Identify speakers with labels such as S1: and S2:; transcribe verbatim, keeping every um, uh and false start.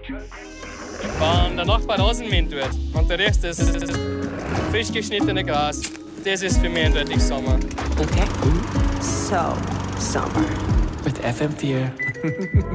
S1: Wenn der Nachbar Rasenmähen tut und du riechst das frisch geschnittene Gras, das ist für mich eindeutig Sommer.
S2: So, Sommer.
S3: Mit F M vier.